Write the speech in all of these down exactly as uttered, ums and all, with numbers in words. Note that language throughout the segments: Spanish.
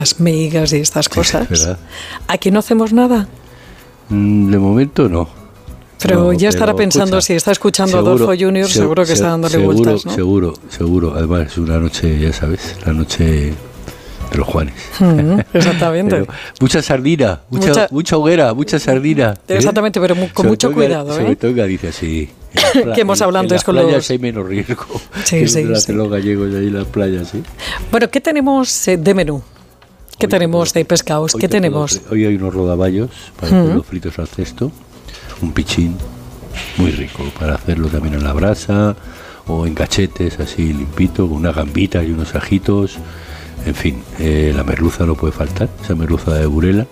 las migas y estas cosas. ¿Verdad? ¿Aquí no hacemos nada? De momento no. Pero no, ya estará pero, pensando, escucha, si está escuchando seguro, Adolfo junior, se, seguro que se, está dándole seguro, vueltas, ¿no? Seguro, seguro. Además es una noche, ya sabes, la noche de los Juanes. Mm, exactamente. Pero mucha sardina, mucha, mucha, mucha hoguera, mucha sardina. ¿eh? Exactamente, pero mu- con sobre mucho todo, cuidado, ¿eh? Sobre todo en Galicia, sí. Que hemos hablado antes con los... En las playas hay menos riesgo. Sí, que sí, lo sí. hacen los gallegos ahí en las playas, ¿sí? Bueno, ¿qué tenemos eh, de menú? ¿Qué Hoy tenemos de pescados? ¿Qué tenemos? Todo, hoy hay unos rodaballos para Mm. hacerlos fritos al cesto, un pichín muy rico para hacerlo también en la brasa o en cachetes así limpito, con unas gambitas y unos ajitos. En fin, eh, la merluza no puede faltar, esa merluza de Burela,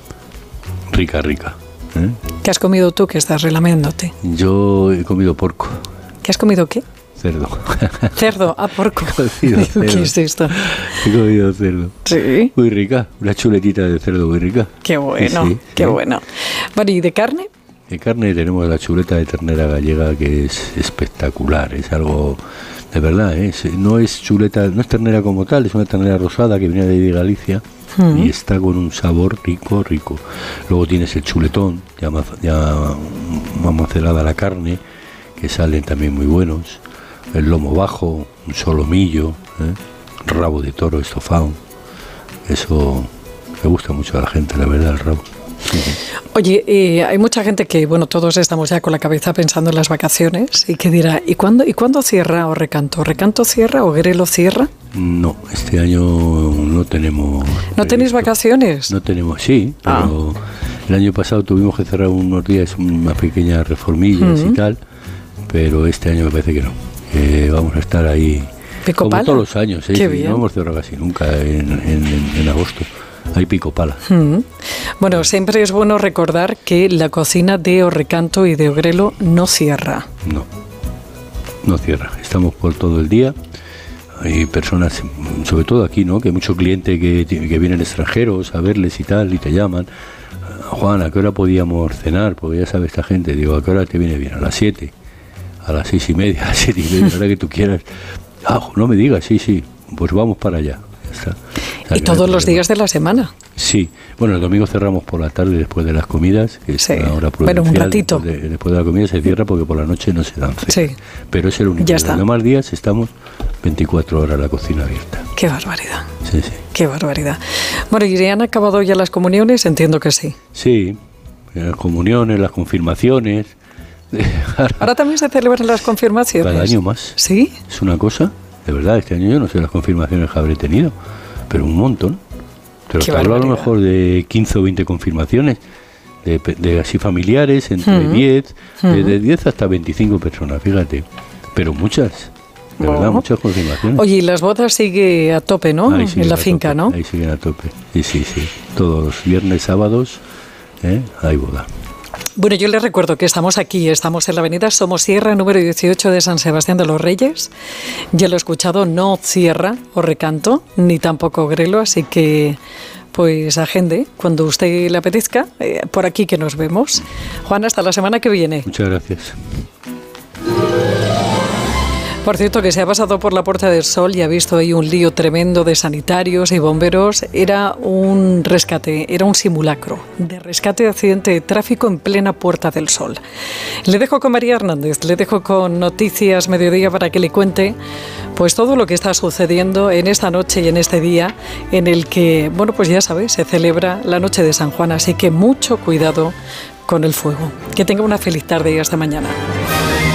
rica, rica. ¿eh? ¿Qué has comido tú que estás relamiéndote? Yo he comido porco, ¿Qué has comido qué? cerdo. Cerdo, ah, porco. He comido cerdo. ¿Qué es esto? He comido cerdo. Sí. Muy rica, una chuletita de cerdo muy rica. Qué bueno, Sí, qué sí. bueno. Bueno, ¿y de carne? De carne tenemos la chuleta de ternera gallega, que es espectacular, es algo de verdad, ¿eh? Es- no es chuleta, no es ternera como tal, es una ternera rosada que viene de Galicia Mm. y está con un sabor rico, rico. Luego tienes el chuletón, ya, ma- ya más macerada la carne, que salen también muy buenos, el lomo bajo, un solomillo, ¿eh? Rabo de toro estofado, eso le gusta mucho a la gente, la verdad, el rabo. Sí. Oye, eh, hay mucha gente que, bueno, todos estamos ya con la cabeza pensando en las vacaciones y que dirá, ¿y cuándo, ¿y cuándo cierra o Recanto? ¿Recanto cierra o Grelo cierra? No, este año no tenemos... ¿No tenéis previsto. vacaciones? No tenemos, sí, Ah. pero el año pasado tuvimos que cerrar unos días unas pequeñas reformillas Ujú. y tal, pero este año me parece que no. Que vamos a estar ahí ¿Pico como pala? todos los años, ¿eh? Qué Sí, bien. no hemos cerrado casi nunca en, en- en- en agosto. Hay pico pala. Mm. Bueno, siempre es bueno recordar que la cocina de Orrecanto y de Ogrelo no cierra. No, no cierra. Estamos por todo el día. Hay personas, sobre todo aquí, ¿no? Que hay muchos clientes que, que vienen extranjeros a verles y tal, y te llaman. Juan, ¿a qué hora podíamos cenar? Porque ya sabe esta gente. Digo, ¿a qué hora te viene bien? A las siete, a las seis y media, a las siete y media, a la hora que tú quieras. Ah, no me digas, sí, sí, pues vamos para allá. Ya está. O sea, Y que no hay todos los problema. días de la semana. Sí, bueno, el domingo cerramos por la tarde después de las comidas, que es Sí. una hora Bueno, un prudencial. ratito. Después de, después de la comida se cierra porque por la noche no se dan cenas. Sí. Pero es el único. Ya Los está. demás días estamos veinticuatro horas la cocina abierta. Qué barbaridad, Sí, sí. qué barbaridad. Bueno, ¿y han acabado ya las comuniones? Entiendo que sí. Sí, las comuniones, las confirmaciones. Ahora también se celebran las confirmaciones. Cada año más. ¿Sí? Es una cosa, de verdad, este año yo no sé las confirmaciones que habré tenido, pero un montón. Pero Qué te hablo a lo barbaridad. mejor de quince o veinte confirmaciones, de, pe- de así familiares, entre Ujú. diez, Ujú. de, de diez hasta veinticinco personas, fíjate. Pero muchas, de Bueno. verdad, muchas confirmaciones. Oye, y las bodas sigue a tope, ¿no? Ahí siguen En la a finca, tope, ¿no? Ahí siguen a tope, sí, sí, sí. Todos los viernes, sábados, ¿eh? Hay boda. Bueno, yo les recuerdo que estamos aquí, estamos en la avenida Somosierra, número dieciocho de San Sebastián de los Reyes. Ya lo he escuchado, no cierra o Recanto, ni tampoco Grelo, así que pues agende cuando usted le apetezca, eh, por aquí que nos vemos. Juan, hasta la semana que viene. Muchas gracias. Por cierto, que se ha pasado por la Puerta del Sol y ha visto ahí un lío tremendo de sanitarios y bomberos. Era un rescate, era un simulacro de rescate de accidente de tráfico en plena Puerta del Sol. Le dejo con María Hernández, le dejo con Noticias Mediodía para que le cuente pues todo lo que está sucediendo en esta noche y en este día en el que, bueno, pues ya sabes, se celebra la noche de San Juan, así que mucho cuidado con el fuego. Que tenga una feliz tarde y hasta mañana.